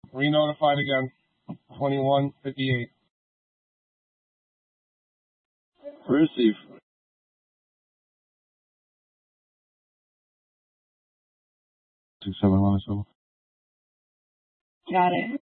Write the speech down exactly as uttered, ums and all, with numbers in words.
Re-notified again. twenty-one fifty-eight. Receive. Two seven one seven. Got it.